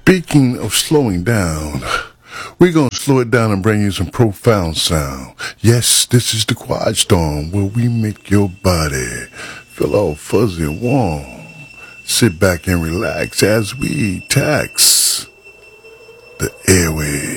Speaking of slowing down, we're going to slow it down and bring you some profound sound. Yes, this is the Quiet Storm, where we make your body feel all fuzzy and warm. Sit back and relax as we tax the airwaves.